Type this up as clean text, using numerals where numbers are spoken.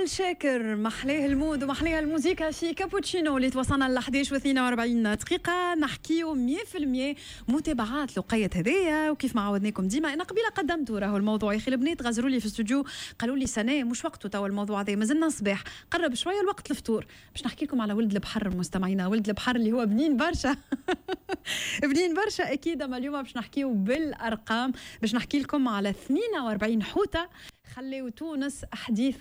محمود شاكر محلاه المود ومحلاه الموسيقى في كابوتشينو اللي توصلنا ل 11 و42 دقيقة نحكيو 100% متابعات لقية هدايا. وكيف ما عودناكم ديما أنا قبيلة قدمته راهو الموضوع يا أخي البنات غزروا لي في الاستوديو قالوا لي سنة مش وقته توا الموضوع هذا مازلنا صباح قرب شوية الوقت الفطور باش نحكي لكم على ولد البحر مستمعينا. ولد البحر اللي هو بنين برشا بنين برشا أكيد. أما اليوم باش نحكيو بالأرقام باش نحكي لكم على 42 حوتة خليوا تونس حديث